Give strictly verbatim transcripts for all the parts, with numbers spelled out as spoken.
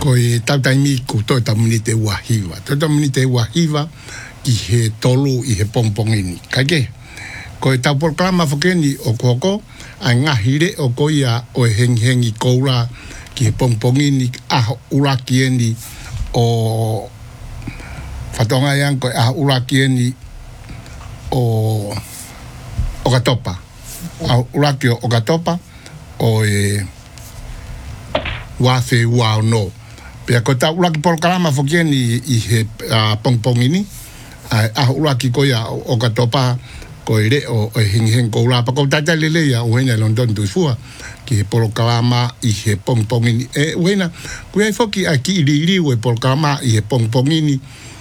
ko e tautaimi ko to tamuni te wahiva. To tamuni te wahiva ki he tolu i he pongpongini. Kake, ko e tau porklama whakeni o koko, a ngahire o koia o e henghengi koura ki he pongpongini aho uraki eni o whatonga yang ko aho uraki eni o o katopa. Aho uraki o katopa o e wafe wao no. Pea ko tau uraki porklama whakeni i he uh, pongpongini, a uraki koia o katopa ko e re o e hing ko ura pa ko tata lele ya o hena London tu fua ki he porokalama i he pongpongini e wena ku ai foki aki iri iri o e porokalama i he pongpongini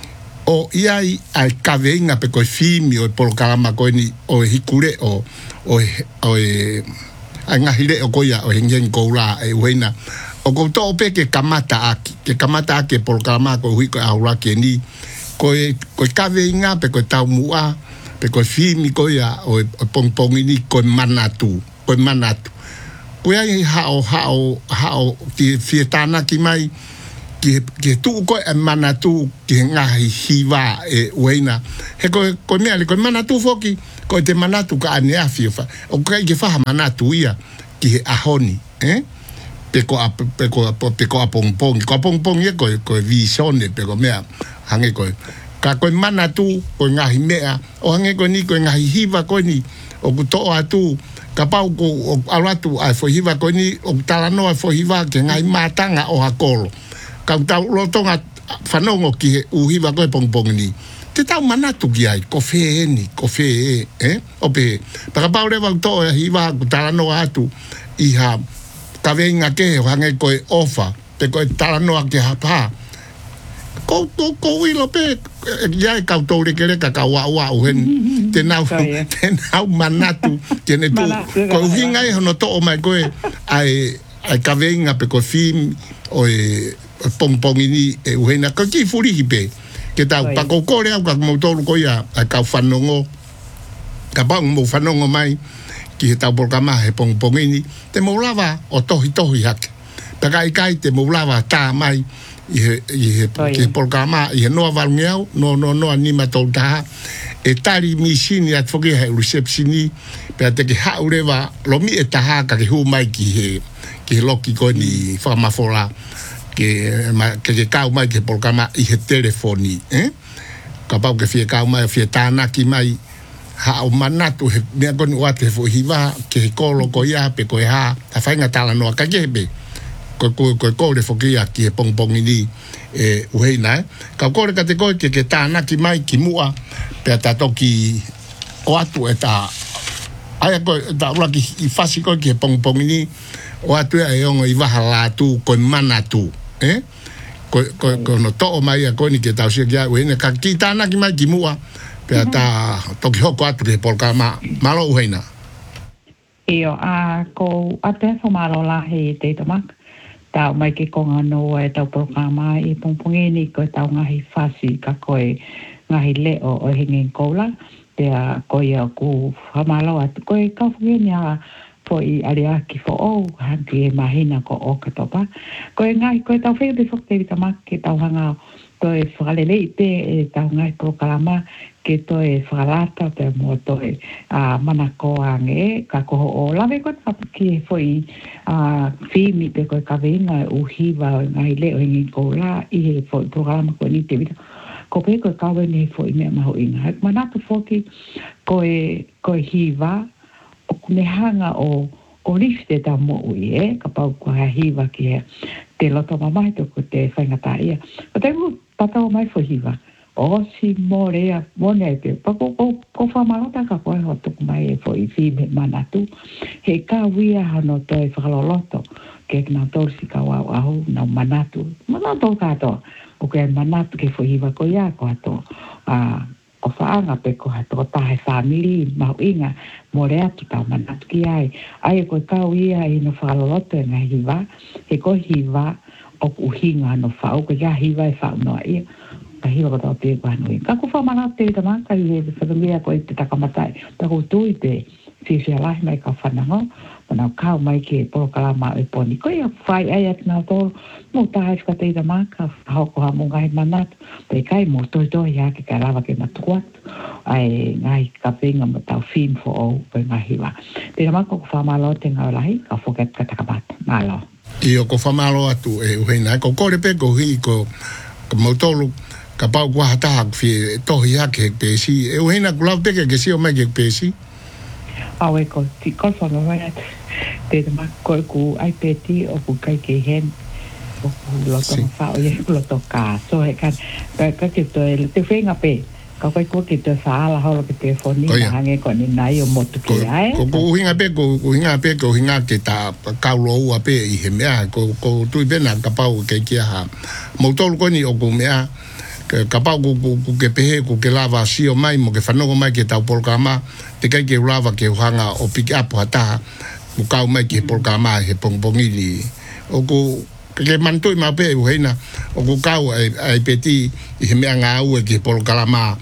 o iai ai kaveinga pe ko fimi o e porokalama ko ni o e hikure o o e o e a ngahire o koia o hing ko ura e wena o ko to pe ke kamata aki ke kamata aki porokalama ko hui ko a ura ke ni ko e ko kaveinga pe ko tau mua pe ko fimi ko ya o pongpongini ko manatu ko manatu ko ya hao hao hao ki fietana ki mai ki ki tu ko manatu ki ngahi hiva e wena he ko ko me ale ko manatu foki ko te manatu ka ane afifa o ko ki fa manatu ia ki ahoni eh pe ko pe ko pe ko pongpong ko pongpong ye ko ko visione pe ko me hange ko ka koe mana tu, koe ngahi mea, o hange koe ni koe ngahi hiva koe ni, o kuto atu, ka pau ko o alatu ai fo hiva koe ni, o talanoa fo hiva ke ngahi matanga o hakolo. Ka utau lotonga whanongo ki he uhiva koe pongpong ni. Te tau mana tu ki ai, ko fe ni, ko fe e, eh? O pe, paka pau rewa kuto e hiva ku talanoa atu, i ha kawenga ke, o hange koe ofa, te koe talanoa ke hapa, ko ko ko ilo pe ya ka to le kere ka ka wa wa o hen te na te na manatu te ne tu ko hinga e no to o mai ko ai ai ka venga pe ko film o e pongpongini e o hena ka ki furi hipe ke ta pa ko ko le ka mo to ko ya ka fanongo ka pa mo fanongo mai ki ta por kama he pongpongini te mo lava o to to hak ta kai kai te mo lava ta mai i he, i he, ke programa i he noa valngeau, no, no, no anima tau taha, e tari misini at whoki he receptioni, pea te ke haurewa, lo mi e taha ka ke hu mai ki he, ki he loki koe ni whakamawhora, ke, ke ke kau mai ke programa i he telefoni, eh? Ka pau ke fie kau mai, fie tānaki mai, ha o manatu, he mea koni wate he fuhiwa, ke he kolo ko ia, pe ko e ha, ta whainga tala noa ka kebe, ko ko ko ko le foki aki e pongpong ni e uheina eh ka ko le kate ko ke ke tana ki mai ki mua pe ta toki o atu e ta ai ko ta ula ki i fasi ko ki pongpong ni o atu e ongo i wahala tu ko manatu eh ko ko ko no to mai ko ni ke ta sia ya uheina ka ki tana ki mai ki mua pe ta toki ho ko atu ke polkama malo uheina io a ko ate fo malo la he te tomak tau mai ke konga no e tau programa i pongpongini ko tau ngahi fasi ka koe ngahi leo o hingin koula te a koe a ku hamalo at koe ka whengeni a po i ariaki fo o hanki e mahina ko o katopa koe ngahi koe tau whengeni fokte vita mak ke tau hanga to e whakalele i te e tau ngahi programa ke to e whakalata te mo to e uh, manako ange ka koho o lawe ko tapaki e foi uh, whimi pe koe ka venga u hiva ngai leo hingi ko la i he foi programa ko ni te vita ko pe koe ka wene he foi mea maho inga hek manatu foki koe koe hiva o kune hanga o o lifte ta mo ui e ka pau ko ha hiva ki he te loto mamai to ko te whaingata ia o te mu patao mai fo hiva o si morea mone pe pa ko ko ko fa malota ka ko ho to mai e foi fi me manatu he ka wia hano to e faloloto ke na tor si ka wa au na manatu manatu ka to o ke manatu ke foi va ko ya ko to a o fa anga pe ko ha to ta he family ma inga morea tu ta manatu ki ai ai ko ka wia i no faloloto na hiva he ko hiva o uhinga no fa o ko ya hiva e fa no ai ka hiwa ko te ko anu ka ko fa mana te ta ma ka i e fa mea ko te takamatai ta ko tu i te fifia lai mai ka whanango, mana kau mai ke porokalama e poni. Ko ia whai ai at nā tōru, mō tāhai whakateira maka, hoko ha mō ngai manatu, pe kai mō toi toi ia ke ka rawa ke matuatu, ai ngai ka pinga mo tau fin fo o pe ngahi wa. Te mako ko whamalo te ngau lahi, ka whoket ka takamata, malo. Io ko whamalo atu e uheina, ko kore pe ko hi ko mautolu, ka pau kua hataha fi tohi hake pesi, e uheina kulau peke ke si o mai ke pesi? Awe ko ti ko whamawai atu. Te mako ku ai peti o ku kai ke hen, o ku loto mawhao ye ku loto ka, so he kan, ka ki to e te whenga pe, ka kai ko ki to saala holo ke telefoni, na hange ko ni nai o motu ki ai. Ko ko hinga pe, ko hinga pe, ko hinga ke ta kaulo ua pe i he mea, ko ko tui pena ka pau ke kia ha. Mautolu koni o ku mea, ka pau ku ke pehe, ku ke lava sio mai, mo ke whanongo mai ke tau polkama, te kai ke lava ke uhanga o pick up hataha, ku kau mai ke polkama he pongpongini. O ku ke mantui ma pe uheina, o ku kau ai, ai peti i he mea ngā ue ke polkalama.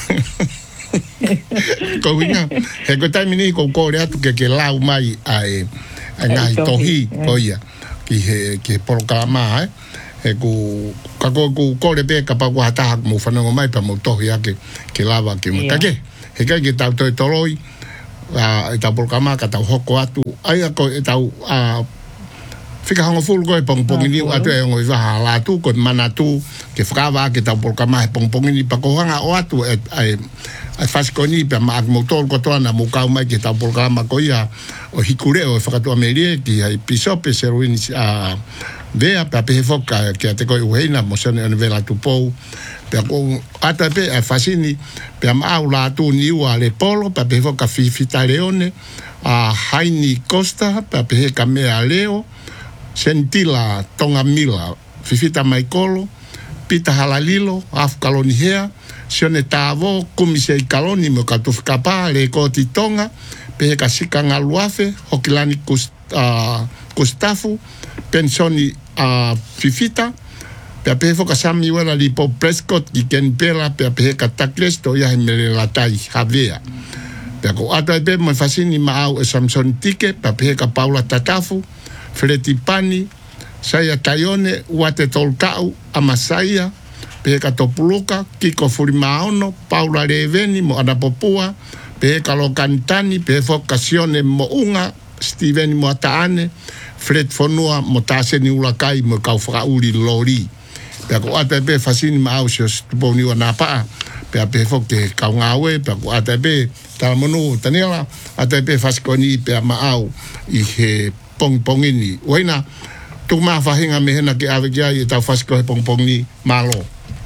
Ko winga, he ko taimini ko kore atu ke ke lau mai ai, ai ngai tohi, ko ia, ki he ke polkalama, eh? He ku, ka ko ku kore pe ka pa ku hataha mo whanongo mai pa mo tohi ake ke lava ke mo. Kake, he kai ke tau toi toroi, uh, e tau polkama ka tau hoko atu, ai ako e tau uh, whika hongo fulu koe pongpongini atu e ongo i waha latu koe manatu ke whakawa ke tau polkama he pongpongini pa kohanga o atu e ai ai whasikoni pe maak motor ko toana mo kau mai ke tau polkama ko ia o hikure o whakatua merie ki ai pisope seruini a vea pe ape he whoka ke ate koe uheina mo sene ane vela tupou pe ako ata pe ai whasini pe a maau latu ni ua le polo pe ape he whoka fifita leone a Haini Costa pe ape he ka mea leo Sentila Tonga Mila, Fifita Maikolo, Pita Halalilo, Af Kaloni Hea, Sione Tavo, Kumise i Kaloni, mo Katufkapa, Le Koti Tonga, Pehe Kasika Ngaluafe, Hokilani Kustafu, Pensoni Fifita, Pea Pehe Fokasami Wela Lipo Prescott, Kiken Pela, Pea Pehe Katakles, Toya Himele Latai, Havea. Pea ko ata e pe mo fasini maau e Samson Tike, Pea Pehe Ka Paula Tatafu, Freti Pani, Saya Taione, Wate Tolkau, Amasaya, Peka Topuluka, Kiko Furimaono, Paula Reveni, Mo Anapopua, Peka Lokantani, Pefo Kasione Mo Unga, Steven Mo Ataane, Fred Fonua, Mo Taseni Ulakai, Mo Kaufrauli Lori. Peko ata pe fasini mau sios tuponi wa napa, pe pe fo ke kaungawe, peko ata pe talamonu tanela, ata pe faskoni pe mau i he pongpongini. Waina, tu maa whahinga mehena ke awe kia i tau whasko he pongpongi malo.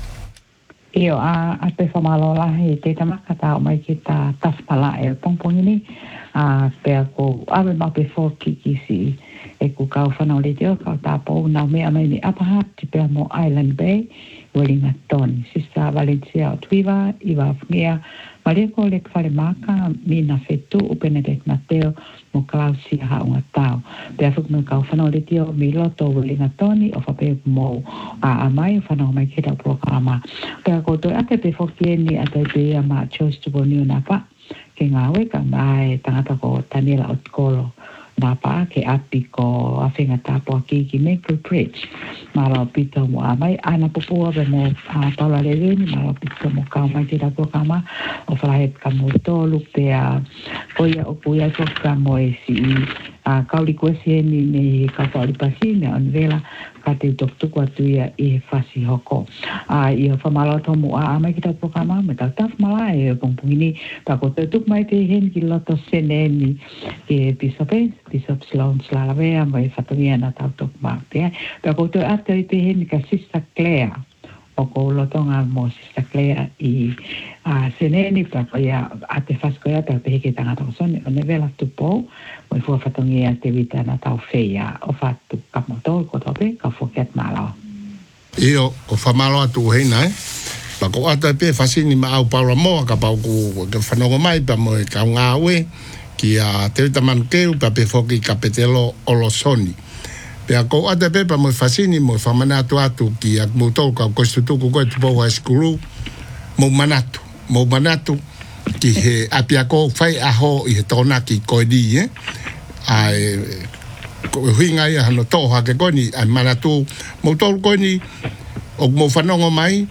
Io, a, a te whamalo lahi te tamaka tau mai ki ta tafpala e pongpongini, a pea ko awe mape fo kikisi e ku kau whanau le teo, kau tāpou nau mea mai ni apaha, ti pea mo Island Bay, Wellington, Sista Valencia o Tuiva, Iwa Fungia, Mareko le kwhare maka, Mina Fetu, Upenedet Mateo, mo Klausia haunga tau. Pea whuk me kau whanau le teo, mi loto Wellingtoni, o whape mo a amai, whanau mai kira programa. Pea koto ate pe whokieni, ate pe a ma chose to boni una pa, ke ngā weka mai tangata ko Tanela o Tikolo. Napa ke api ko awhenga tāpua ki ki Maple Bridge. Maro pito mo amai, ana popua be mo uh, Paula Leveni, maro pito mo kau mai tira kama, o whalahet ka mo tolu pe a koia o kuia toka mo e si a uh, kauli kuesi eni me ka whaoli pasi, me on vela, ka te tuktuku atu ia i whasi hoko. Uh, I o whamaloto mo a amai ki tāpua kama, me tau taf malai e pongpungini, tako te tuk mai te hen ki loto sene ni ke pisope, Bishop Sloan Slalavea, mai whatongia na tau toku mātia. Pea koutou ata i te heni ka Sister Claire, o kou lotonga mo Sister Claire i uh, seneni, pea ko ia ate whaskoia, pea te heke tangata o sone, o nevela tupou, mai fua whatongia te wita na tau whea, o whatu kamotou, ko tope, ka whokiat mālao. Io, o whamalo atu heina, eh? Pa ko ata pe whasini ma au paula moa, ka pau ku whanongo mai, pa mo e kau ngā ue, ki a te taman keu pa pe foki kapetelo olosoni. Pe a ko ata pe pa mo fasini mo fa manatu atu ki a mo to ka ko stutu ko tu po high school mo manatu mo manatu ki he apia ko fai aho i he tona ki koe di, eh? Ai, ko huinga ia hano toha ke koni, ai manatu, mo tolu koni, o mo whanongo mai,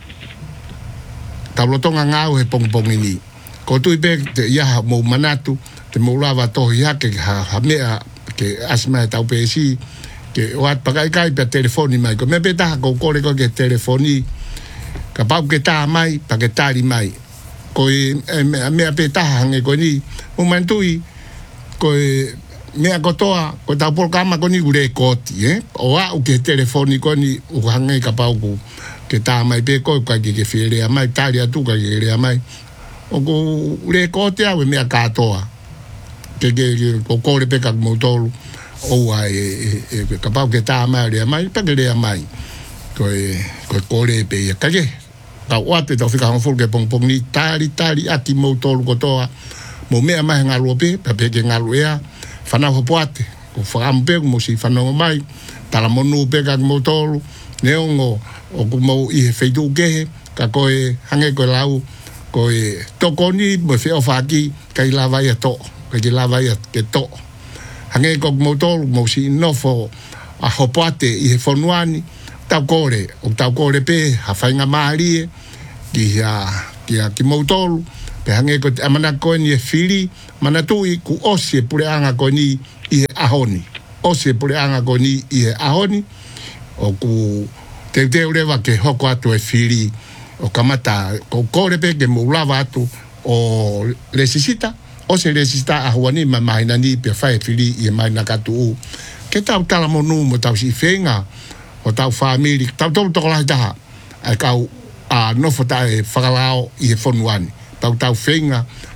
taulotonga ngau he pongpongi ni. Ko tui pe te iaha mo manatu, te mo lava tohi hake ha, ha mea ke asma e tau pesi, ke oat pakai kai pe telefoni mai, ko me pe taha ko kore ko ke telefoni, ka pau ke taha mai, pa ke tari mai. Ko e, e mea pe taha hange ko ni, mo mantui, ko e mea kotoa, ko tau polkama ko ni ure koti, eh? O a u ke telefoni ko ni, u hange ka pau ku, ke taha mai pe ko, ka ke ke whirea mai, tari atu ka ke rea mai. O ko ure koti au e mea katoa, ke ke ko kore pe kak moutolu, o a e, e, e ka pau ke taha mai rea mai, pa ke rea mai. Ko e, ko kore pe ia kage. Tau oate tau whika hangfuru ke pongpong ni, tari tari ati moutolu kotoa, mo mea mai ngalu ope, pa pe ke ngalu ea, whanau hopoate, ko whakampe, mo si whanau mai, tala monu pe kak moutolu, neongo, o ku mau i he wheitu kehe, ka koe hange koe lau, koe toko ni, mo whio whaki, kai lawai a to, kai lawai a ke to. Hange koe moutolu, mo si nofo a hopoate i he whonuani, tau kore, o tau kore pe, ha whainga maharie, ki a, ki a ki moutolu, pe hange koe te amana koe ni e whiri, mana tui ku osi e pure anga koe ni i he ahoni. Osi e pure anga koe ni i he ahoni, o ku te te urewa ke hoko atu e whiri, o kamata, ko kore pe ke moulawa atu, o resisita, o se resisita ahuani ma mahina ni pe whae whiri i e mahina katu u. Ke tau tala monu mo tau si whenga, o tau whamiri, tau tau toko lahi taha, ai kau a nofo tae whakalao i he whonuani. Tau tau whenga,